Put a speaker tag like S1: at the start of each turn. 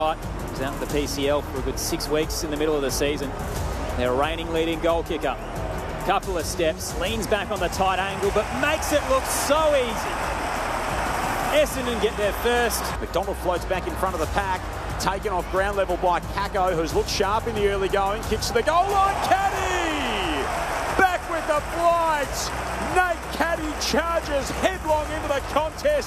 S1: He's out in the PCL for a good 6 weeks in the middle of the season. Their reigning leading goal kicker. Couple of steps, leans back on the tight angle, but makes it look so easy. Essendon get there first.
S2: McDonald floats back in front of the pack, taken off ground level by Kako, who's looked sharp in the early going, kicks to the goal line. Caddy! Back with the flight. Nate Caddy charges headlong into the contest.